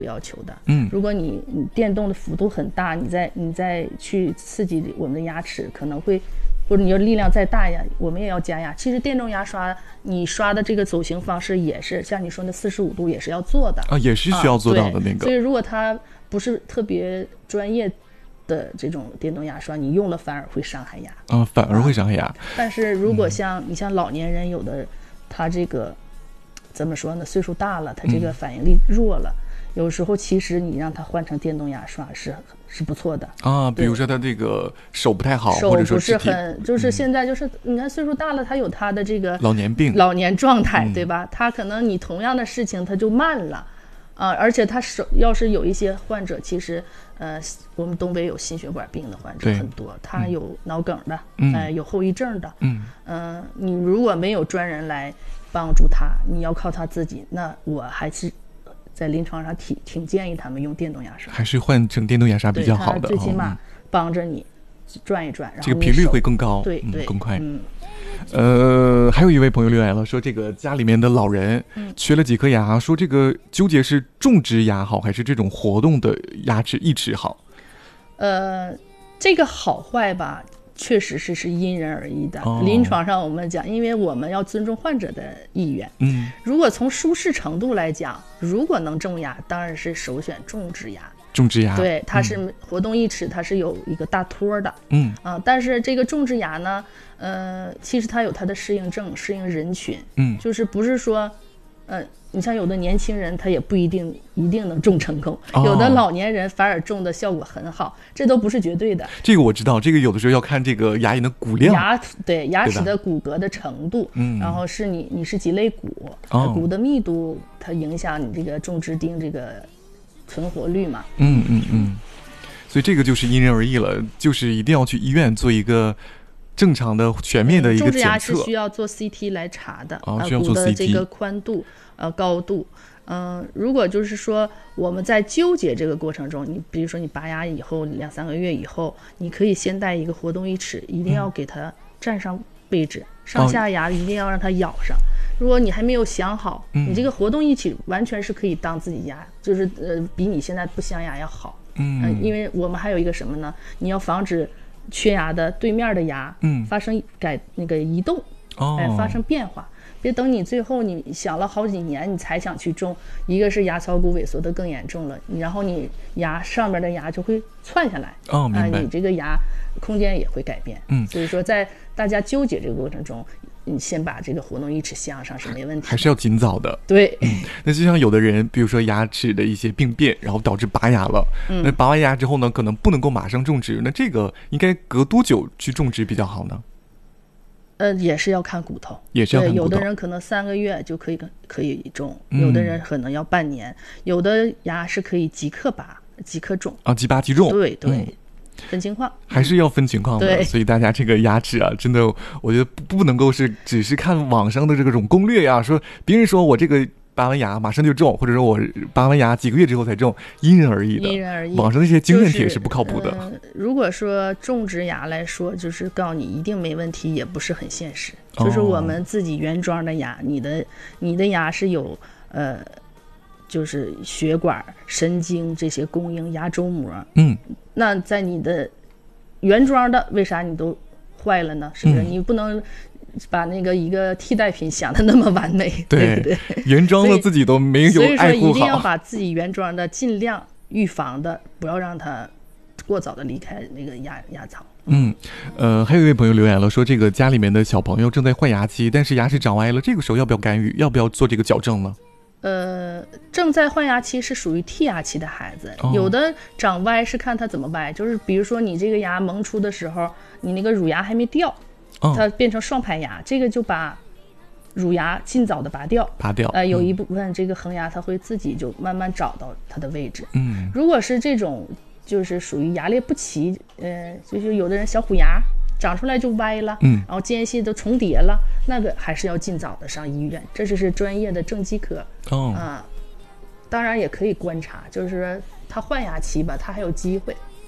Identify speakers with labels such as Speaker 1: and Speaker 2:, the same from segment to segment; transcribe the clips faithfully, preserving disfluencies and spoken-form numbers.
Speaker 1: 要求的。
Speaker 2: 嗯，
Speaker 1: 如果你你电动的幅度很大，你再你再去刺激我们的牙齿，可能会，或者你要力量再大呀，我们也要加压。其实电动牙刷你刷的这个走行方式也是像你说的四十五度也是要做的
Speaker 2: 啊，也是需要做到的那个。
Speaker 1: 啊、所以如果它不是特别专业的这种电动牙刷，你用了反而会伤害牙
Speaker 2: 啊，反而会伤害牙。啊、
Speaker 1: 但是如果像、嗯、你像老年人，有的他这个怎么说呢？岁数大了，他这个反应力弱了。嗯，有时候其实你让他换成电动牙刷是是不错的
Speaker 2: 啊，比如说他这个手不太好，
Speaker 1: 手
Speaker 2: 或者说
Speaker 1: 不是很，就是现在就是、嗯、你看岁数大了，他有他的这个
Speaker 2: 老年病、
Speaker 1: 老年状态，
Speaker 2: 嗯、
Speaker 1: 对吧？他可能你同样的事情他就慢了啊，而且他手要是有一些患者，其实呃，我们东北有心血管病的患者很多，他有脑梗的，
Speaker 2: 嗯、
Speaker 1: 呃，有后遗症的，
Speaker 2: 嗯
Speaker 1: 嗯、呃，你如果没有专人来帮助他，你要靠他自己，那我还是。在临床上挺挺建议他们用电动牙刷，
Speaker 2: 还是换成电动牙刷比较好的，
Speaker 1: 最起码帮着你转一转，
Speaker 2: 嗯、这个频率会更高，
Speaker 1: 对对、
Speaker 2: 嗯，更快。
Speaker 1: 嗯，
Speaker 2: 呃，还有一位朋友留言了，说这个家里面的老人缺了几颗牙，说这个纠结是种植牙好还是这种活动的牙齿义齿好？
Speaker 1: 呃，这个好坏吧。确实是是因人而异的、
Speaker 2: 哦、
Speaker 1: 临床上我们讲，因为我们要尊重患者的意愿。
Speaker 2: 嗯，
Speaker 1: 如果从舒适程度来讲，如果能种牙，当然是首选种植牙。
Speaker 2: 种植牙，
Speaker 1: 对，它是活动义齿，它是有一个大托的。
Speaker 2: 嗯
Speaker 1: 啊，但是这个种植牙呢，呃，其实它有它的适应症，适应人群。
Speaker 2: 嗯，
Speaker 1: 就是不是说，呃。你像有的年轻人他也不一定一定能种成功、哦、有的老年人反而种的效果很好，这都不是绝对的。
Speaker 2: 这个我知道，这个有的时候要看这个牙龈的骨量，
Speaker 1: 牙对牙齿的骨骼的程度，
Speaker 2: 嗯，
Speaker 1: 然后是你你是几类骨、哦、骨的密度，它影响你这个种植钉这个存活率嘛。
Speaker 2: 嗯嗯嗯，所以这个就是因人而异了，就是一定要去医院做一个正常的全面的一个检测。
Speaker 1: 种植牙是需要做 C T 来查的，
Speaker 2: 哦，需要做 C T，
Speaker 1: 骨的这个宽度呃高度。嗯、呃，如果就是说我们在纠结这个过程中，你比如说你拔牙以后两三个月以后，你可以先戴一个活动义齿，一定要给它站上位置，嗯、上下牙一定要让它咬上。哦、如果你还没有想好，
Speaker 2: 嗯、
Speaker 1: 你这个活动义齿完全是可以当自己牙，就是呃比你现在不镶牙要好。
Speaker 2: 嗯、
Speaker 1: 呃，因为我们还有一个什么呢？你要防止缺牙的对面的牙
Speaker 2: 嗯
Speaker 1: 发生改那个移动，
Speaker 2: 哦，
Speaker 1: 哎，发生变化。别等你最后你想了好几年你才想去种，一个是牙槽骨萎缩的更严重了，然后你牙上面的牙就会窜下来，
Speaker 2: 哦，明白，
Speaker 1: 啊、你这个牙空间也会改变。
Speaker 2: 嗯，
Speaker 1: 所以说在大家纠结这个过程中，你先把这个活动义齿镶上是没问题的，
Speaker 2: 还是要尽早的。
Speaker 1: 对、
Speaker 2: 嗯，那就像有的人比如说牙齿的一些病变，然后导致拔牙了，
Speaker 1: 嗯、
Speaker 2: 那拔完牙之后呢可能不能够马上种植，那这个应该隔多久去种植比较好呢？
Speaker 1: 呃，也是要看骨头，
Speaker 2: 也是要看骨头。
Speaker 1: 有的人可能三个月就可以可以种，有的人可能要半年，嗯、有的牙是可以即刻拔、即刻种
Speaker 2: 啊，即拔即种。
Speaker 1: 对对、
Speaker 2: 嗯，
Speaker 1: 分情况，
Speaker 2: 还是要分情况的。
Speaker 1: 对，
Speaker 2: 所以大家这个牙齿啊，真的，我觉得不不能够是只是看网上的这种攻略呀、啊，说别人说我这个拔完牙马上就种，或者说我拔完牙几个月之后才种，因人而异的。
Speaker 1: 因人而异。
Speaker 2: 网上那些经验帖是不靠谱的。
Speaker 1: 就是呃、如果说种植牙来说，就是告诉你一定没问题，也不是很现实。
Speaker 2: 哦、
Speaker 1: 就是我们自己原装的牙，你的你的牙是有呃，就是血管、神经这些供应牙周膜。
Speaker 2: 嗯，
Speaker 1: 那在你的原装的，为啥你都坏了呢？是不是？
Speaker 2: 嗯、
Speaker 1: 你不能把那个一个替代品想的那么完美，对不对？
Speaker 2: 原装的自己都没有爱护好，
Speaker 1: 所以说一定要把自己原装的尽量预防的，不要让它过早的离开那个牙牙槽。
Speaker 2: 嗯，呃，还有一位朋友留言了，说这个家里面的小朋友正在换牙期，但是牙齿长歪了，这个时候要不要干预？要不要做这个矫正呢？
Speaker 1: 呃，正在换牙期是属于剔牙期的孩子，
Speaker 2: 哦、
Speaker 1: 有的长歪是看他怎么歪，就是比如说你这个牙萌出的时候，你那个乳牙还没掉。
Speaker 2: 哦、
Speaker 1: 它变成双排牙，这个就把乳牙尽早的拔掉，
Speaker 2: 拔掉。
Speaker 1: 呃，有一部分这个恒牙它会自己就慢慢找到它的位置。
Speaker 2: 嗯，
Speaker 1: 如果是这种就是属于牙列不齐，呃，就是有的人小虎牙长出来就歪了，
Speaker 2: 嗯，
Speaker 1: 然后间隙都重叠了，那个还是要尽早的上医院，这就是专业的正畸科。
Speaker 2: 哦，
Speaker 1: 啊、呃，当然也可以观察，就是他换牙期吧，他还有机会。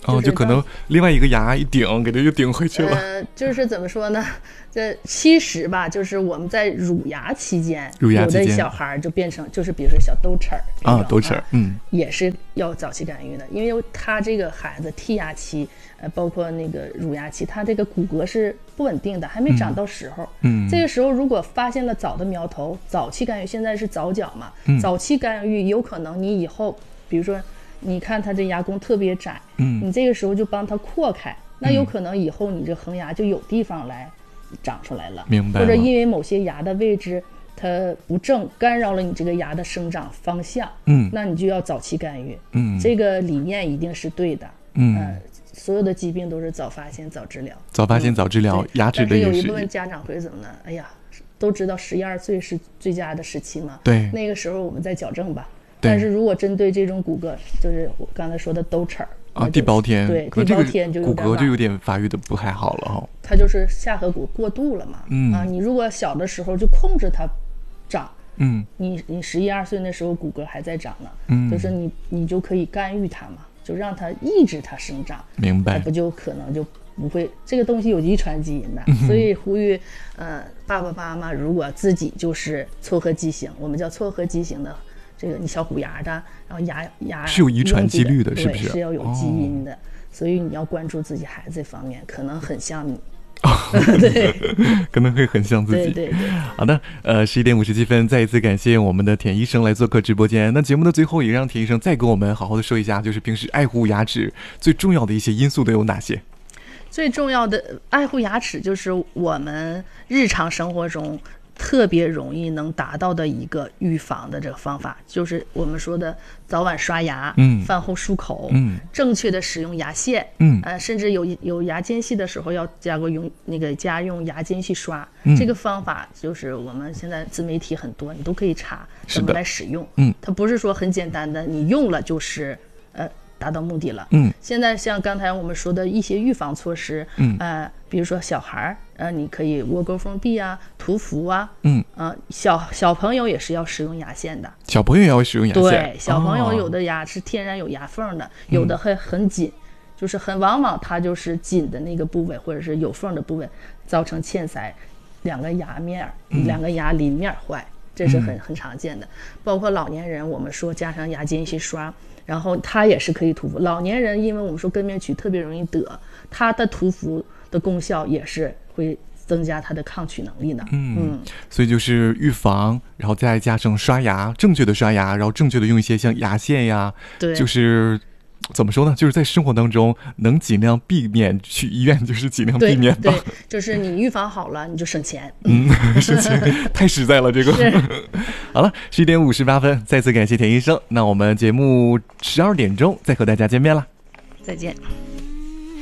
Speaker 2: 哦，就可能另外一个牙一顶，给它又顶回去了。
Speaker 1: 呃，就是怎么说呢？这其实吧，就是我们在乳牙期间，
Speaker 2: 乳牙期间
Speaker 1: 有的小孩就变成就是比如说小兜齿儿
Speaker 2: 啊，兜齿儿，嗯，
Speaker 1: 也是要早期干预的，因为他这个孩子剔牙期，呃，包括那个乳牙期，他这个骨骼是不稳定的，还没长到时候。
Speaker 2: 嗯，
Speaker 1: 这个时候如果发现了早的苗头，早期干预，现在是早矫嘛，
Speaker 2: 嗯、
Speaker 1: 早期干预有可能你以后，比如说。你看他这牙弓特别窄，
Speaker 2: 嗯，
Speaker 1: 你这个时候就帮他扩开，那有可能以后你这恒牙就有地方来长出来了，
Speaker 2: 明白
Speaker 1: 了。或者因为某些牙的位置它不正，干扰了你这个牙的生长方向，
Speaker 2: 嗯，
Speaker 1: 那你就要早期干预，
Speaker 2: 嗯，
Speaker 1: 这个理念一定是对的，
Speaker 2: 嗯，
Speaker 1: 呃、所有的疾病都是早发现早治疗，
Speaker 2: 早发现早治疗，嗯、牙齿的也是。
Speaker 1: 但是有一部分家长会怎么呢？哎呀，都知道十一二岁是最佳的时期嘛，
Speaker 2: 对，
Speaker 1: 那个时候我们再矫正吧。但是如果针对这种骨骼，就是我刚才说的兜齿儿
Speaker 2: 啊，地包天，
Speaker 1: 对，地包天就
Speaker 2: 骨骼就有点发育的不太好了哈、哦。
Speaker 1: 它就是下颌骨过度了嘛，
Speaker 2: 嗯
Speaker 1: 啊，你如果小的时候就控制它长，
Speaker 2: 嗯，
Speaker 1: 你你十一二岁那时候骨骼还在长呢，
Speaker 2: 嗯，
Speaker 1: 就是你你就可以干预它嘛，就让它抑制它生长，
Speaker 2: 明白？
Speaker 1: 不就可能就不会这个东西有遗传基因的，
Speaker 2: 嗯、
Speaker 1: 所以呼吁呃爸爸妈妈如果自己就是错颌畸形，我们叫错颌畸形的。这个你小虎牙的，然后牙牙
Speaker 2: 是有遗传几率的，是不是？
Speaker 1: 是要有基因的、哦，所以你要关注自己孩子这方面，可能很像你，对，
Speaker 2: 可能会很像自己。
Speaker 1: 对对对。
Speaker 2: 好的，呃，十一点五十七分，再一次感谢我们的田医生来做客直播间。那节目的最后，也让田医生再给我们好好的说一下，就是平时爱护牙齿最重要的一些因素都有哪些？
Speaker 1: 最重要的爱护牙齿，就是我们日常生活中。特别容易能达到的一个预防的这个方法，就是我们说的早晚刷牙，
Speaker 2: 嗯，
Speaker 1: 饭后漱口，
Speaker 2: 嗯，
Speaker 1: 正确的使用牙线，
Speaker 2: 嗯，
Speaker 1: 呃，甚至有有牙间隙的时候要加过用那个家用牙间隙刷、
Speaker 2: 嗯，
Speaker 1: 这个方法就是我们现在自媒体很多，你都可以查怎么来使用，
Speaker 2: 嗯，
Speaker 1: 它不是说很简单的，你用了就是呃达到目的了，
Speaker 2: 嗯，
Speaker 1: 现在像刚才我们说的一些预防措施，
Speaker 2: 嗯，
Speaker 1: 呃，比如说小孩呃，你可以窝沟封闭啊，涂氟啊，
Speaker 2: 嗯，
Speaker 1: 呃，小小朋友也是要使用牙线的，
Speaker 2: 小朋友也要使用牙线，
Speaker 1: 对，小朋友有的牙是天然有牙缝的，哦、有的还很紧，嗯、就是很往往它就是紧的那个部位或者是有缝的部位造成嵌塞，两个牙面、嗯、两个牙邻面坏，这是很、嗯、很常见的。包括老年人，我们说加上牙间隙刷。然后它也是可以涂氟，老年人因为我们说根面龋特别容易得，它的涂氟的功效也是会增加它的抗龋能力的。
Speaker 2: 嗯，嗯所以就是预防，然后再加上刷牙，正确的刷牙，然后正确的用一些像牙线呀，
Speaker 1: 对，
Speaker 2: 就是怎么说呢？就是在生活当中能尽量避免去医院，就是尽量避免吧。
Speaker 1: 对，对就是你预防好了，你就省钱。
Speaker 2: 嗯，省钱太实在了，这个。好了，十一点五十八分，再次感谢田医生。那我们节目十二点钟再和大家见面了，
Speaker 1: 再见。